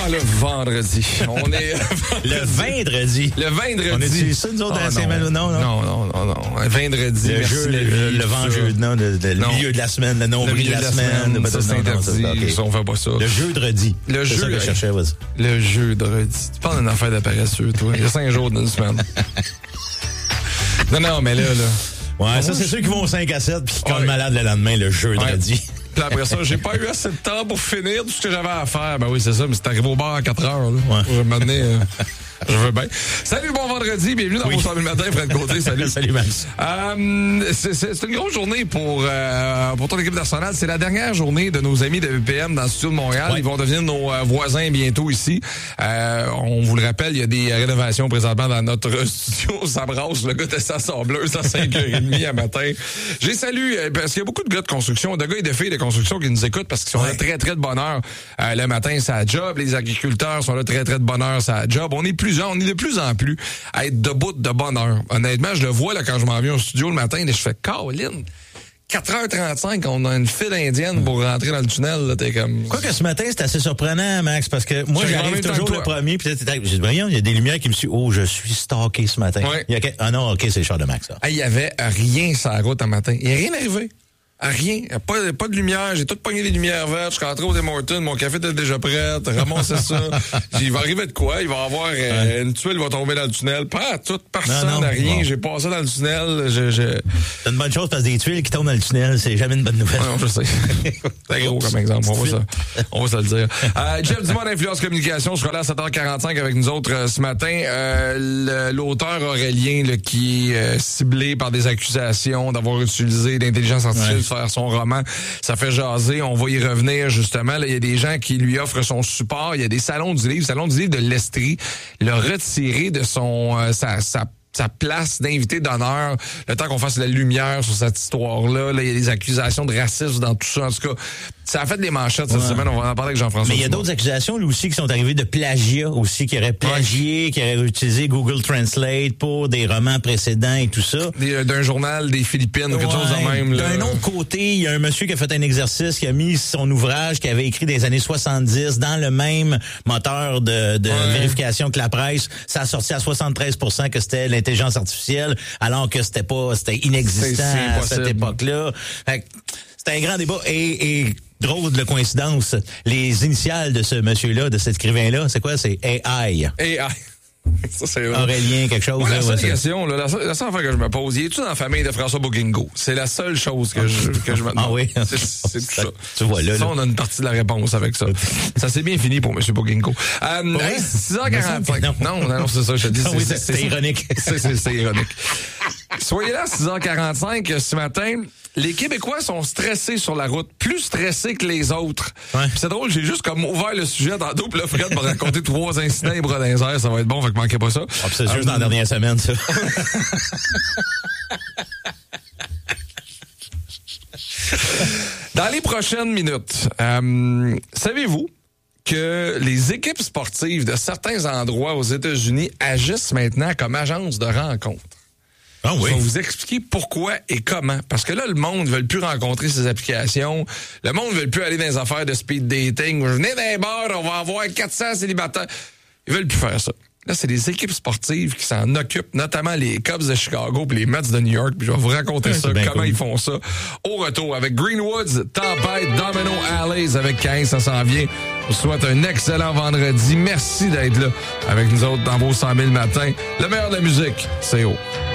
le vendredi. On est... Le vendredi. Le vendredi. On est ça, nous autres, à Saint-Malo? Non. Vendredi. Le vendredi, non, le milieu de la semaine, le nombril de la semaine. Ça, c'est interdit. On fait pas ça. Le jeudredi. Le c'est ça que je cherchais, vas-y. Le jeudredi. Tu parles d'une affaire de paresseux, toi. Il y a 5 jours d'une semaine. Non, mais là... Ouais, ça, c'est ceux qui vont au 5 à 7 puis qui tombent malades le lendemain, le jeudi. Ouais. Puis après ça, j'ai pas eu assez de temps pour finir tout ce que j'avais à faire. Ben oui, c'est ça, mais c'est arrivé au bar à 4 heures. Là. Ouais. Pour m'amener... Je veux bien. Salut, bon vendredi. Bienvenue dans vos 100 000 matin, Fred Côté. Salut. Salut, Max. C'est une grosse journée pour ton équipe nationale. C'est la dernière journée de nos amis de VPM dans le studio de Montréal. Ouais. Ils vont devenir nos voisins bientôt ici. On vous le rappelle, il y a des rénovations présentement dans notre studio. Ça brasse. Le gars était sa sableuse à 5h30 à matin. J'ai salué, parce qu'il y a beaucoup de gars de construction, de gars et de filles de construction qui nous écoutent parce qu'ils sont là très, très de bonne heure. Le matin, c'est à job. Les agriculteurs sont là très, très de bonne heure, c'est à job. On est de plus en plus à être debout de bonne heure. Honnêtement, je le vois là quand je m'en viens au studio le matin et je fais Caroline. 4h35, on a une file indienne pour rentrer dans le tunnel. Là, t'es comme... Quoique ce matin, c'est assez surprenant, Max, parce que moi, j'arrive toujours le premier, puis j'ai dit, voyons, il y a des lumières qui me suivent. Oh, je suis stalké ce matin. Ouais. Ah non, OK, c'est le char de Max, ça. Il y avait rien sur la route un matin. Il n'y a rien arrivé. Rien. Pas de lumière. J'ai tout pogné les lumières vertes. Je suis rentré au Tim Hortons. Mon café était déjà prêt. Ramassé ça. Il va arriver de quoi? Il va avoir une tuile va tomber dans le tunnel. Pas toute personne n'a rien. Bon. J'ai passé dans le tunnel. C'est une bonne chose parce que des tuiles qui tombent dans le tunnel, c'est jamais une bonne nouvelle. Non, je sais. C'est gros comme exemple. On va se le dire. Jeff Dumont d'Influence Communication sera là à 7h45 avec nous autres ce matin. L'auteur Aurélien là, qui est ciblé par des accusations d'avoir utilisé l'intelligence artificielle faire son roman. Ça fait jaser. On va y revenir, justement. Là, il y a des gens qui lui offrent son support. Il y a des salons du livre. Le salon du livre de l'Estrie l'a retiré de sa place d'invité d'honneur, le temps qu'on fasse la lumière sur cette histoire-là. Là, il y a des accusations de racisme dans tout ça. En tout cas, ça a fait des manchettes cette semaine. On va en parler avec Jean-François. Mais il y a d'autres accusations, lui aussi, qui sont arrivées de plagiat aussi, qui auraient plagié, qui auraient utilisé Google Translate pour des romans précédents et tout ça. D'un journal des Philippines ou quelque chose de même. D'un autre côté, il y a un monsieur qui a fait un exercice, qui a mis son ouvrage qu'il avait écrit des années 70 dans le même moteur de vérification que la presse. Ça a sorti à 73% que c'était l'intelligence artificielle, alors que c'était inexistant à cette époque-là. C'était un grand débat et drôle de coïncidence, les initiales de ce monsieur-là, de cet écrivain-là, c'est quoi? C'est AI. Ça, c'est Aurélien, quelque chose. La seule question, la seule affaire que je me pose, il est-tu dans la famille de François Bouguingo? C'est la seule chose que je me demande. Ah oui? C'est tout ça. Tu vois là. Ça, on a une partie de la réponse avec ça. Ça s'est bien fini pour M. Bouguingo. 6h45. Non, c'est ça, je te dis. C'est ironique. C'est ironique. Soyez là à 6h45 ce matin. Les Québécois sont stressés sur la route, plus stressés que les autres. Ouais. Puis c'est drôle, j'ai juste comme ouvert le sujet tantôt, puis là, Fred m'a raconté 3 incidents et bras dans les airs, ça va être bon, fait que manquez pas ça. Ah, c'est juste dans la dernière semaine, ça. Dans les prochaines minutes, savez-vous que les équipes sportives de certains endroits aux États-Unis agissent maintenant comme agences de rencontres? Ah oui. Je vais vous expliquer pourquoi et comment. Parce que là, le monde ne veut plus rencontrer ces applications. Le monde ne veut plus aller dans les affaires de speed dating. Venez dans les bars, on va avoir 400 célibataires. Ils veulent plus faire ça. Là, c'est des équipes sportives qui s'en occupent, notamment les Cubs de Chicago et les Mets de New York. Puis je vais vous raconter ça, comment ils font ça. Au retour, avec Greenwoods, Tempête, Domino Alleys avec 15, ça s'en vient. Je vous souhaite un excellent vendredi. Merci d'être là avec nous autres dans vos 100 000 matins. Le meilleur de la musique, c'est haut.